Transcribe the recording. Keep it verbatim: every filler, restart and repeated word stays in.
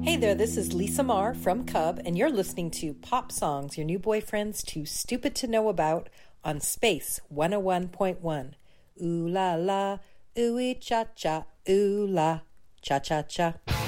Hey there, this is Lisa Marr from Cub, and you're listening to Pop Songs, Your New Boyfriend's Too Stupid to Know About on Space one oh one point one. Ooh la la, ooey cha cha, ooh la, cha cha cha.